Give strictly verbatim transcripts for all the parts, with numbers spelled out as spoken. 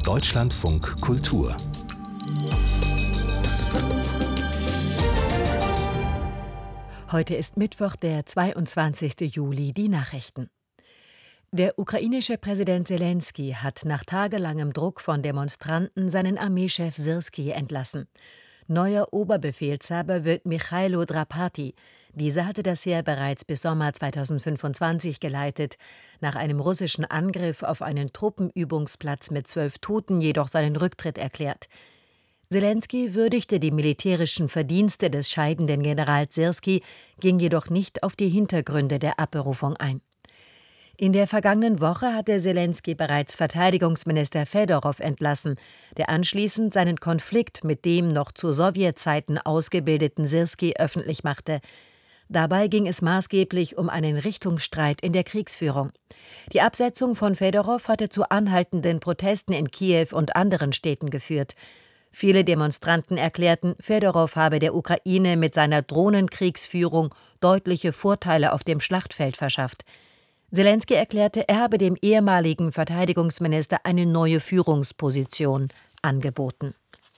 Deutschlandfunk Kultur. Heute ist Mittwoch, der zweiundzwanzigste Juli, die Nachrichten. Der ukrainische Präsident Selenskyj hat nach tagelangem Druck von Demonstranten seinen Armeechef Syrskij entlassen. Neuer Oberbefehlshaber wird Michailo Drapati. Dieser hatte das Heer bereits bis Sommer zweitausendfünfundzwanzig geleitet, nach einem russischen Angriff auf einen Truppenübungsplatz mit zwölf Toten jedoch seinen Rücktritt erklärt. Selenskyj würdigte die militärischen Verdienste des scheidenden Generals Syrskij, ging jedoch nicht auf die Hintergründe der Abberufung ein. In der vergangenen Woche hatte Selenskyj bereits Verteidigungsminister Fedorow entlassen, der anschließend seinen Konflikt mit dem noch zu Sowjetzeiten ausgebildeten Syrskij öffentlich machte. Dabei ging es maßgeblich um einen Richtungsstreit in der Kriegsführung. Die Absetzung von Fedorow hatte zu anhaltenden Protesten in Kiew und anderen Städten geführt. Viele Demonstranten erklärten, Fedorow habe der Ukraine mit seiner Drohnenkriegsführung deutliche Vorteile auf dem Schlachtfeld verschafft. Selenskyj erklärte, er habe dem ehemaligen Verteidigungsminister eine neue Führungsposition angeboten.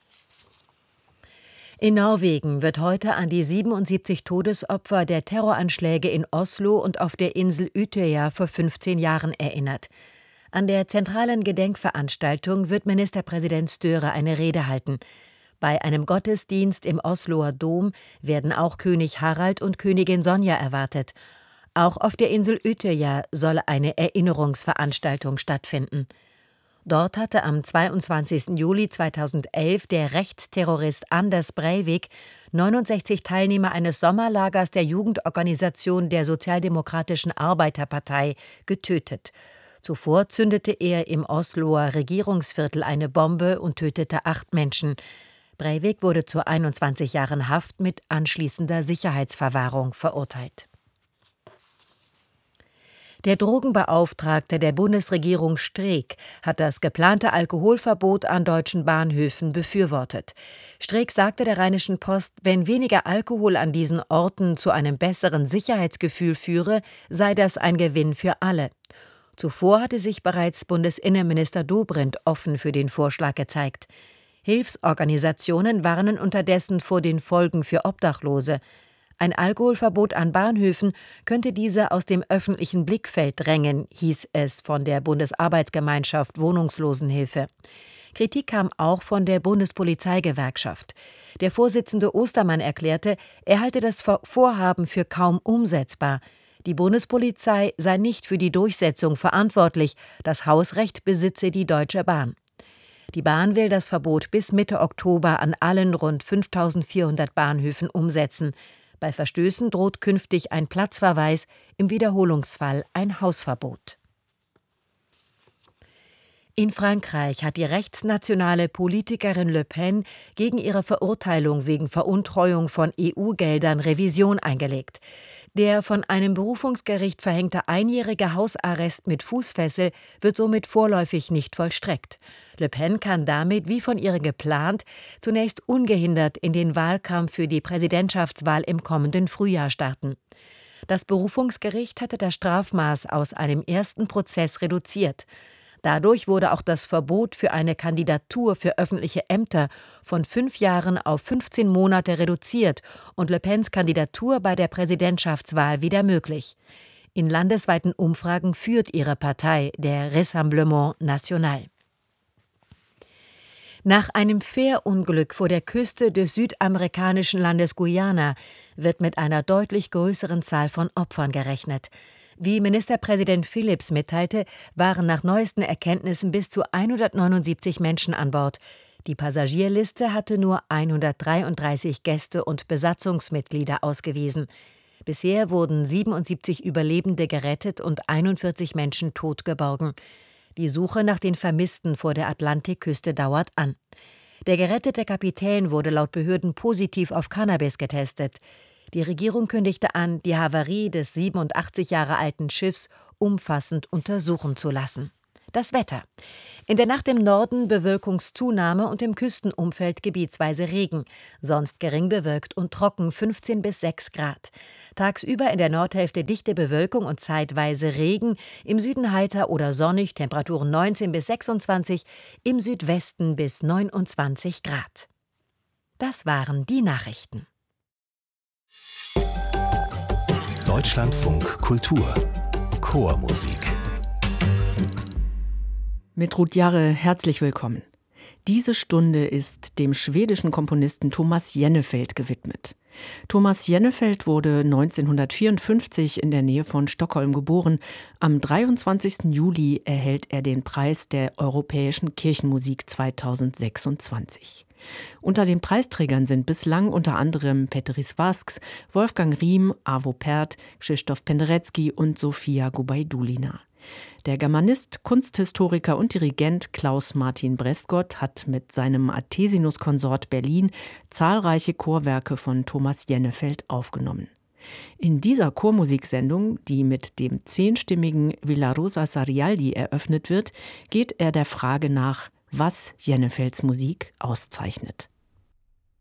In Norwegen wird heute an die siebenundsiebzig Todesopfer der Terroranschläge in Oslo und auf der Insel Utøya vor fünfzehn Jahren erinnert. An der zentralen Gedenkveranstaltung wird Ministerpräsident Støre eine Rede halten. Bei einem Gottesdienst im Osloer Dom werden auch König Harald und Königin Sonja erwartet. Auch auf der Insel Utøya soll eine Erinnerungsveranstaltung stattfinden. Dort hatte am zweiundzwanzigsten Juli zweitausendelf der Rechtsterrorist Anders Breivik neunundsechzig Teilnehmer eines Sommerlagers der Jugendorganisation der Sozialdemokratischen Arbeiterpartei getötet. Zuvor zündete er im Osloer Regierungsviertel eine Bombe und tötete acht Menschen. Breivik wurde zu einundzwanzig Jahren Haft mit anschließender Sicherheitsverwahrung verurteilt. Der Drogenbeauftragte der Bundesregierung Streeck hat das geplante Alkoholverbot an deutschen Bahnhöfen befürwortet. Streeck sagte der Rheinischen Post, wenn weniger Alkohol an diesen Orten zu einem besseren Sicherheitsgefühl führe, sei das ein Gewinn für alle. Zuvor hatte sich bereits Bundesinnenminister Dobrindt offen für den Vorschlag gezeigt. Hilfsorganisationen warnen unterdessen vor den Folgen für Obdachlose. Ein Alkoholverbot an Bahnhöfen könnte diese aus dem öffentlichen Blickfeld drängen, hieß es von der Bundesarbeitsgemeinschaft Wohnungslosenhilfe. Kritik kam auch von der Bundespolizeigewerkschaft. Der Vorsitzende Ostermann erklärte, er halte das Vorhaben für kaum umsetzbar. Die Bundespolizei sei nicht für die Durchsetzung verantwortlich, das Hausrecht besitze die Deutsche Bahn. Die Bahn will das Verbot bis Mitte Oktober an allen rund fünftausendvierhundert Bahnhöfen umsetzen. Bei Verstößen droht künftig ein Platzverweis, im Wiederholungsfall ein Hausverbot. In Frankreich hat die rechtsnationale Politikerin Le Pen gegen ihre Verurteilung wegen Veruntreuung von E U-Geldern Revision eingelegt. Der von einem Berufungsgericht verhängte einjährige Hausarrest mit Fußfessel wird somit vorläufig nicht vollstreckt. Le Pen kann damit, wie von ihr geplant, zunächst ungehindert in den Wahlkampf für die Präsidentschaftswahl im kommenden Frühjahr starten. Das Berufungsgericht hatte das Strafmaß aus einem ersten Prozess reduziert. Dadurch wurde auch das Verbot für eine Kandidatur für öffentliche Ämter von fünf Jahren auf fünfzehn Monate reduziert und Le Pens Kandidatur bei der Präsidentschaftswahl wieder möglich. In landesweiten Umfragen führt ihre Partei, der Rassemblement National. Nach einem Fährunglück vor der Küste des südamerikanischen Landes Guyana wird mit einer deutlich größeren Zahl von Opfern gerechnet. Wie Ministerpräsident Phillips mitteilte, waren nach neuesten Erkenntnissen bis zu hundertneunundsiebzig Menschen an Bord. Die Passagierliste hatte nur hundertdreiunddreißig Gäste und Besatzungsmitglieder ausgewiesen. Bisher wurden siebenundsiebzig Überlebende gerettet und einundvierzig Menschen tot geborgen. Die Suche nach den Vermissten vor der Atlantikküste dauert an. Der gerettete Kapitän wurde laut Behörden positiv auf Cannabis getestet. Die Regierung kündigte an, die Havarie des siebenundachtzig Jahre alten Schiffs umfassend untersuchen zu lassen. Das Wetter. In der Nacht im Norden Bewölkungszunahme und im Küstenumfeld gebietsweise Regen. Sonst gering bewölkt und trocken, fünfzehn bis sechs Grad. Tagsüber in der Nordhälfte dichte Bewölkung und zeitweise Regen. Im Süden heiter oder sonnig, Temperaturen neunzehn bis sechsundzwanzig, im Südwesten bis neunundzwanzig Grad. Das waren die Nachrichten. Deutschlandfunk Kultur Chormusik. Mit Ruth Jarre herzlich willkommen. Diese Stunde ist dem schwedischen Komponisten Thomas Jennefelt gewidmet. Thomas Jennefelt wurde neunzehnhundertvierundfünfzig in der Nähe von Stockholm geboren. Am dreiundzwanzigsten Juli erhält er den Preis der Europäischen Kirchenmusik zweitausendsechsundzwanzig. Unter den Preisträgern sind bislang unter anderem Petris Vasks, Wolfgang Riem, Arvo Pärt, Krzysztof Penderecki und Sofia Gubaidulina. Der Germanist, Kunsthistoriker und Dirigent Klaus Martin Bresgott hat mit seinem Athesinus-Konsort Berlin zahlreiche Chorwerke von Thomas Jennefelt aufgenommen. In dieser Chormusiksendung, die mit dem zehnstimmigen Villarosa Sarialdi eröffnet wird, geht er der Frage nach, was Jennefelts Musik auszeichnet.